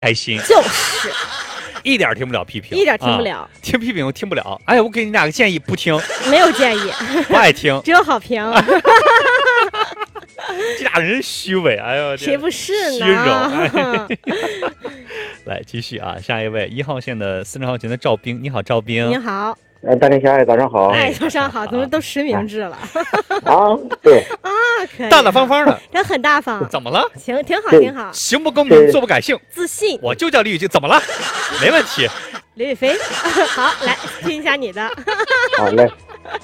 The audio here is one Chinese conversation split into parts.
开心， 就是一点听不了批评， 一点听不了， 听批评又听不了。哎呀，我给你俩个建议，不听， 没有建议， 不爱听， 只有好评。 这俩人虚伪，哎呦， 谁不是呢？ 虚荣。来继续啊，下一位1号线的40号群的赵兵，你好，赵兵。 你好。 大天小爱，早上好。 哎，早上好，怎么都实名制了？ 啊，对啊，可以， 大大方方的， 人很大方。 怎么了？ 行，挺好，挺好。 行不公平，坐不改姓， 自信。 我就叫李雨静，怎么了？没问题。 刘亦菲，好，来听一下你的。 好嘞。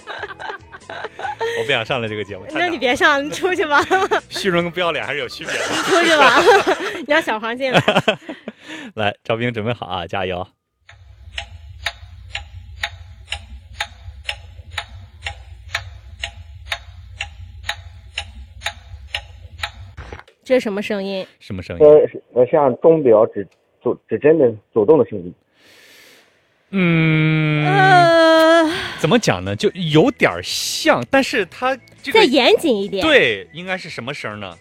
我不想上来这个节目。 那你别上，你出去吧。 虚荣跟不要脸还是有区别的。 你出去吧，你让小黄进来。 来，赵兵准备好啊，加油。 这是什么声音？ 什么声音？ 像钟表指针的走动的声音。 怎么讲呢？就有点像，但是它这个再严谨一点。 对，应该是什么声呢？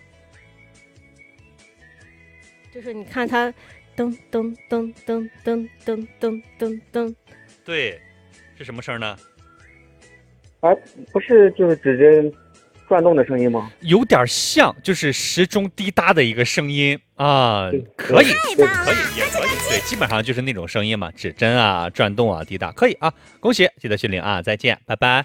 就是你看它，噔噔噔噔噔噔噔噔噔。对， 是什么声呢？ 哎，不是，就是指针转动的声音吗？ 有点像，就是时钟滴答的一个声音啊，可以，也可以，对，基本上就是那种声音嘛，指针啊、转动啊、滴答，可以啊，恭喜，记得训练啊，再见，拜拜。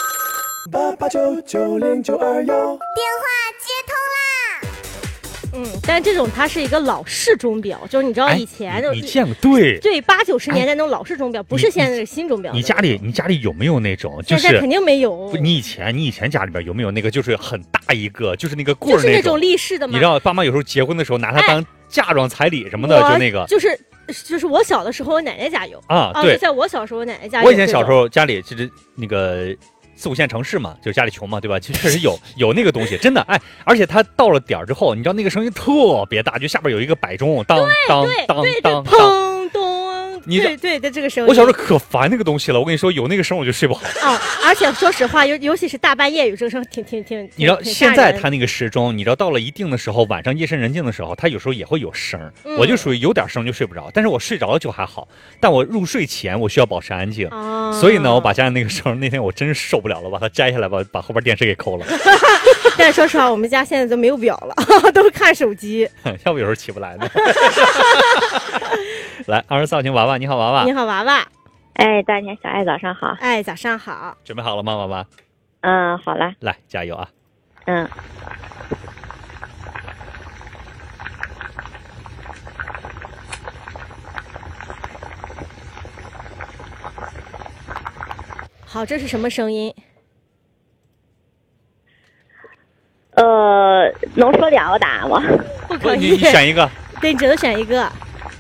88990921，电话接通啦。 但这种它是一个老式钟表，就是你知道以前你见过对 80、90年代那种老式钟表，不是现在的新钟表。 你家里有没有那种？就是现在肯定没有。 你以前家里边有没有那个，就是很大一个，就是那个棍儿就是那种立式的吗？ 你知道爸妈有时候结婚的时候拿它当嫁妆彩礼什么的，就那个。 就是我小的时候，我奶奶家有啊。对， 在我小时候，我奶奶家有。 我以前小时候家里就是那个4、5线城市嘛，就是家里穷嘛，对吧？确实有那个东西，真的哎，而且它到了点儿之后，你知道那个声音特别大，就下边有一个摆钟，当当当当当咚。对这个声音， 我小时候可烦那个东西了。我跟你说，有那个声我就睡不好啊。而且说实话，尤其是大半夜有这个声，挺。 你知道现在它那个时钟，你知道到了一定的时候，晚上夜深人静的时候，它有时候也会有声。我就属于有点声就睡不着，但是我睡着了就还好。但我入睡前我需要保持安静，所以呢，我把家里那个声，那天我真是受不了了，把它摘下来，把后边电视给抠了。 但是说实话，我们家现在都没有表了，都是看手机。 要不有时候起不来呢。来，24号群娃娃，你好，娃娃。 你好，娃娃。 哎，大年小爱，早上好。 哎，早上好。 准备好了吗，娃娃？ 好了。 来，加油啊！ 好，这是什么声音？ 能说2个答案吗？ 不可以， 你选一个。 对，你只能选一个。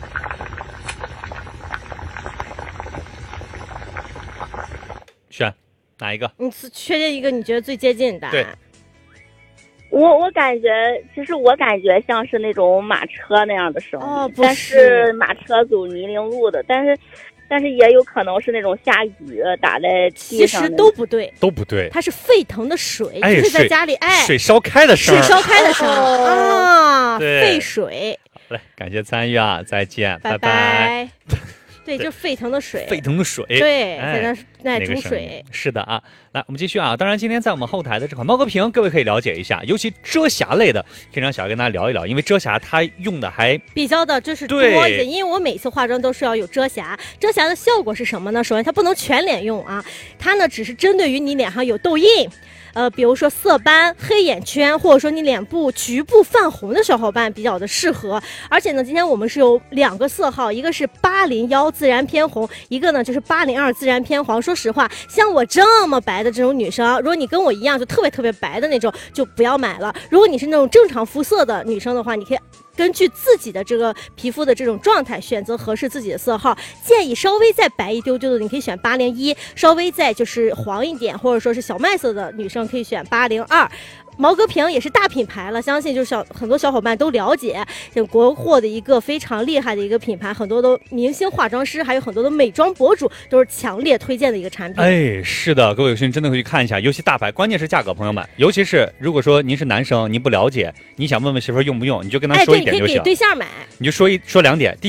选哪一个？ 你确定一个你觉得最接近的答案？ 对。 我感觉，其实我感觉像是那种马车那样的声音， 不但是马车走泥泞路的，但是也有可能是那种下雨打在地上。 其实都不对， 都不对。 它是沸腾的水，就是在家里水烧开的声， 水烧开的声啊，沸水。 好嘞，感谢参与啊，再见， 拜拜。对，就沸腾的水， 沸腾的水， 对，在那煮水， 是的啊。来，我们继续啊。当然，今天在我们后台的这款猫哥屏，各位可以了解一下，尤其遮瑕类的，可以让小爱跟大家聊一聊，因为遮瑕它用的还比较的就是多一些。因为我每次化妆都是要有遮瑕，遮瑕的效果是什么呢？首先它不能全脸用啊，它呢只是针对于你脸上有痘印。比如说色斑、黑眼圈，或者说你脸部局部泛红的小伙伴比较的适合。而且呢，今天我们是有2个色号，一个是801自然偏红，一个呢就是802自然偏黄。说实话，像我这么白的这种女生，如果你跟我一样就特别白的那种，就不要买了。如果你是那种正常肤色的女生的话，你可以根据自己的这个皮肤的这种状态选择合适自己的色号，建议稍微再白一丢丢的你可以选801，稍微再就是黄一点或者说是小麦色的女生可以选802。 毛戈平也是大品牌了，相信就是很多小伙伴都了解，这国货的一个非常厉害的一个品牌，很多的明星化妆师，还有很多的美妆博主都是强烈推荐的一个产品。 哎，是的，各位有心真的会去看一下，尤其大牌，关键是价格，朋友们，尤其是如果说您是男生，您不了解，你想问问媳妇儿用不用，你就跟他说一点就行。 你可以给对象买， 你就说2点。